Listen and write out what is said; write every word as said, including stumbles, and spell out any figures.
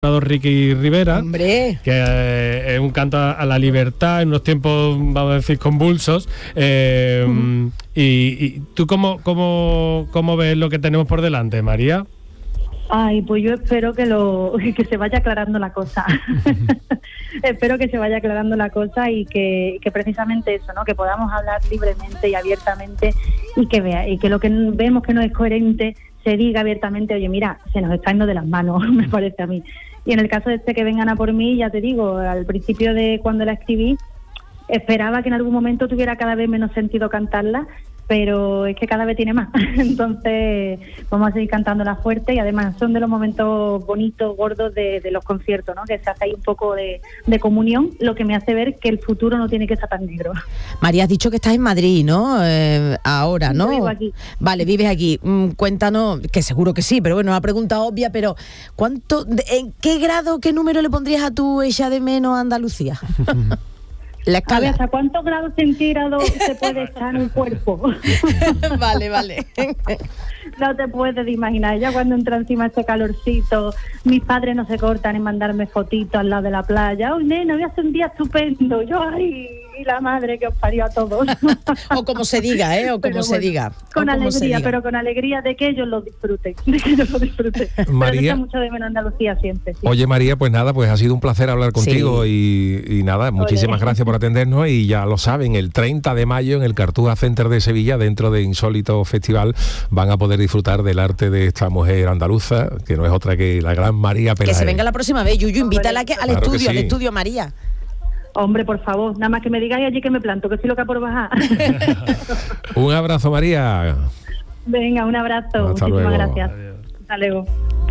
Ricky Rivera, ¡hombre!, que eh, es un canto a la libertad en unos tiempos, vamos a decir, convulsos. Eh, uh-huh. y, y tú cómo, cómo, cómo ves lo que tenemos por delante, María? Ay, pues yo espero que lo que se vaya aclarando la cosa. Espero que se vaya aclarando la cosa y que, que precisamente eso, ¿no? Que podamos hablar libremente y abiertamente y que vea y que lo que vemos que no es coherente se diga abiertamente, oye, mira, se nos está yendo de las manos, me parece a mí. Y en el caso de este que vengan a por mí, ya te digo, al principio de cuando la escribí, esperaba que en algún momento tuviera cada vez menos sentido cantarla, pero es que cada vez tiene más. Entonces vamos a seguir cantándola fuerte y además son de los momentos bonitos, gordos de, de los conciertos, ¿no? Que se hace ahí un poco de, de comunión, lo que me hace ver que el futuro no tiene que estar tan negro. María, has dicho que estás en Madrid, ¿no? Eh, ahora, ¿no? Yo vivo aquí. Vale, vives aquí. Mm, cuéntanos, que seguro que sí, pero bueno, una pregunta obvia, pero ¿cuánto, ¿en qué grado, qué número le pondrías a tu Echa de Menos a Andalucía? La escala. A ver, ¿hasta cuántos grados centígrados se puede estar en un cuerpo? Vale, vale. No te puedes imaginar, ya cuando entra encima este calorcito, mis padres no se cortan en mandarme fotitos al lado de la playa. ¡Ay, nena, hoy hace un día estupendo! Yo, ¡ay! Y la madre que os parió a todos. O como se diga, ¿eh? O como pero se bueno, diga. Con alegría, pero con alegría de que ellos lo disfruten. De que ellos lo disfruten. María. Pero mucho de menos Andalucía siempre. Sí. Oye, María, pues nada, pues ha sido un placer hablar contigo sí. y, y nada, muchísimas Oye. gracias por atendernos y ya lo saben, el treinta de mayo en el Cartuja Center de Sevilla, dentro de Insólito Festival, van a poder disfrutar del arte de esta mujer andaluza, que no es otra que la gran María Pelaez. Que se venga la próxima vez, Yuyu, invítala que, al claro estudio, que sí. al estudio, María. Hombre, por favor, nada más que me digáis allí que me planto, que soy loca por bajar. Un abrazo, María. Venga, un abrazo. Hasta Muchísimas luego. gracias. Adiós. Hasta luego.